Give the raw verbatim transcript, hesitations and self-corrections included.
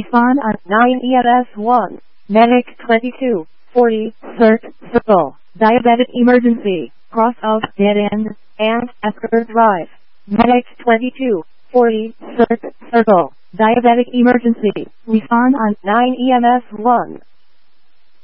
Respond on nine E M S one. Medic twenty-two forty, CERT, Circle, Diabetic Emergency, cross of Dead End, and Esker Drive. Medic twenty-two forty, CERT, Circle, Diabetic Emergency. Respond on nine E M S one.